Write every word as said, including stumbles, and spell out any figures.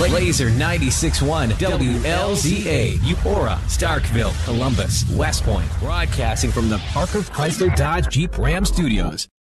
Laser ninety-six point one W L Z A, Eupora, Starkville, Columbus, West Point. Broadcasting from the Parker Chrysler Dodge Jeep Ram Studios.